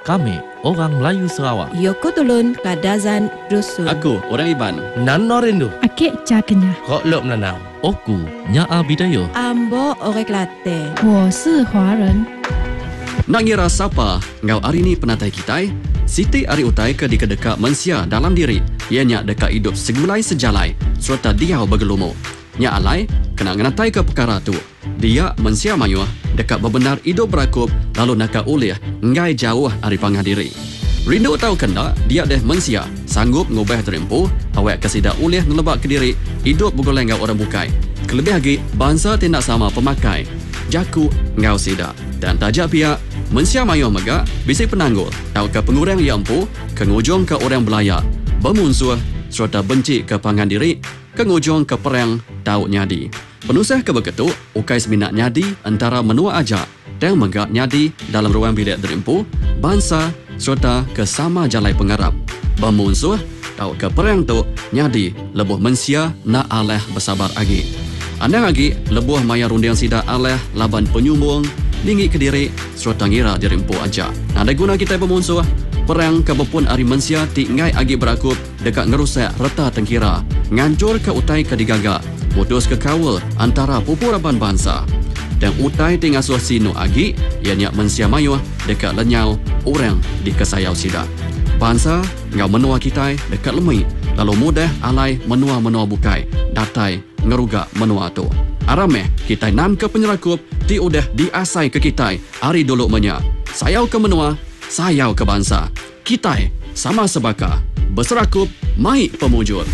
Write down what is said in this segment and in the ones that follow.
Kami, orang Melayu Sarawak. Yoko Tulun Kadazan Dusun. Aku, orang Iban. Nano Rindu. Akik Cakenya. Kok Lop Nanau. Oku, Nyaa Bidayo. Ambo Orek Latte. 我是华人。 Nak ngira siapa ngau hari ni penatai kita? Siti ari utai ke di kedeka mensia dalam diri. Ianya dekat hidup segulai sejalai serta dia bergelumo. Nya alai kena ngenatai ke perkara tu. Dia mensia mayuh dekat bebenar hidup berakup lalu nak ulih ngai jauh ari pangah diri. Rindu tahu kena dia deh mensia sanggup ngubah terempuh awak kesida ulih ngelebak ke diri hidup bergoleng ngau orang bukai. Kelebih lagi bangsa tindak sama pemakai. Jaku ngau sida dan tajak pihak mensia mayuh megak bisi penanggul tahu ke pengurang yang empu ke ngujung ke orang belayak bermusuh serta benci ke pangan diri ke ngujung ke perang tahu nyadi penusah ke begitu ukai seminat nyadi antara menua aja dan megak nyadi dalam ruang bilik derimpu bangsa serta ke sama jalai pengarap bermusuh tahu ke perang tu nyadi lebuh mensia nak aleh bersabar lagi anda lagi lebuh maya runding sida aleh laban penyumbung lingi ke diri serta ngira dirimpu aja. Ada guna kita bermusuh perang kebepun ari mensia ti ngai agi berakup dekat ngerusak reta tengkira ngancur ke utai ke digaga putus ke kawal antara pupuraban bangsa dan utai ti ngasuh sinu agi ianya mensia mayuh dekat lenyau orang di kesayau sida. Bangsa ngau menua kita dekat lemai lalu mudah alai menua-menua bukai datai ngeruga menua tu. Arameh kita nan ke penyerakup ti udah diasai ke kita hari dulu menya. Sayau ke menua, sayau ke bangsa. Kita sama sebaka berserakup mai pemujur.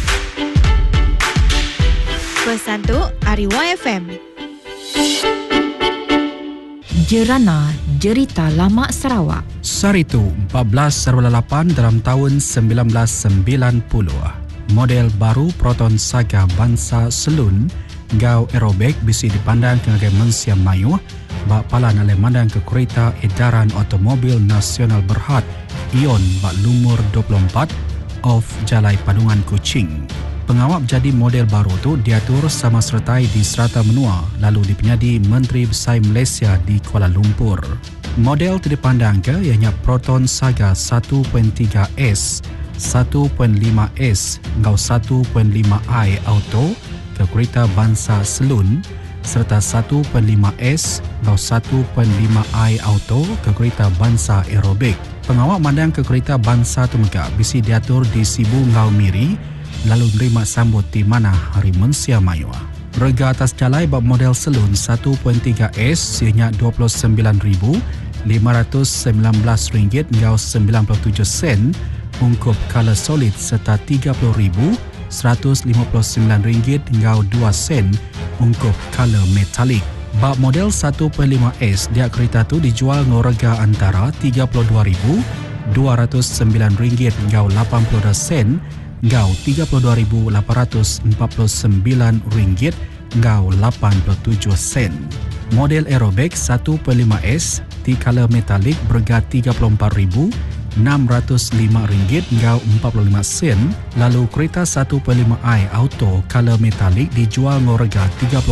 Pesan tu Ari YFM. Jerana Jerita Lama Sarawak. Saritu 14/8 dalam tahun 1990. Model baru Proton Saga Bangsa Selun Gau aerobik bisi dipandang ke mensia mayuh bak palan oleh mandang ke kereta edaran automobil nasional berhad Ion bak lumur 24 of Jalai Padungan Kuching. Pengawap jadi model baru tu diatur sama sertai di Serata Menua lalu dipenyadi Menteri Besar Malaysia di Kuala Lumpur. Model tu dipandang ke ianya Proton Saga 1.3S, 1.5S, Gau 1.5i Auto ke kereta Bangsa Selun serta 1.5S atau 1.5i Auto ke kereta Bangsa Aerobik. Pengawal mandang ke kereta Bangsa tu megak bisi diatur di Sibu Ngau Miri lalu nerima sambut di mana hari mensia mayuh. Rega atas jalai bab model Selun 1.3S ianya RM29,519.97 ungkup color solid serta RM30,159.02 ungkup color metalik. Bab model 1.5S dia kereta tu dijual ngorega antara RM32,209.82 ngau RM33,849.87. Model aerobik 1.5S di color metalik berga RM36,05.45 lalu kereta 1.5i Auto color metalik dijual ngorega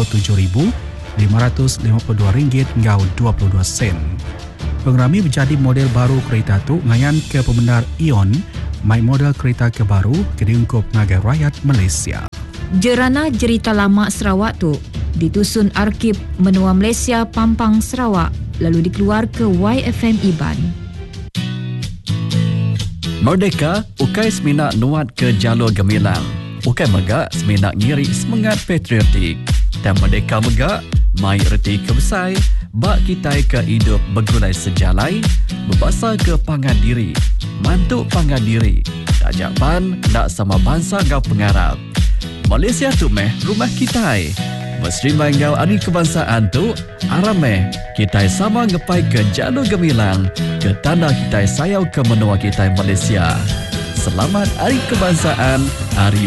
RM35,552.22. Pengerami menjadi model baru kereta tu ngayan ke pembenar Ion mai model kereta kebaru ke diungkup Naga Rakyat Malaysia. Jerana Jerita Lama Sarawak tu ditusun Arkib Menua Malaysia Pampang Sarawak lalu dikeluar ke YFM Iban. Merdeka, ukai seminat nuat ke jalur gemilang. Ukai megak seminat ngiri semangat patriotik. Dan merdeka megak, mai reti kebesai, bak kita ke hidup bergulai sejalai, berbasa ke pangan diri, mantuk pangan diri. Tak japan, tak sama bangsa gau pengarap. Malaysia tu meh rumah kita. Berserimbang gau hari kebangsaan tu, arameh kita sama ngepai ke jalur gemilang, ke tanda kita sayau ke menua kita Malaysia. Selamat Hari Kebangsaan, Hari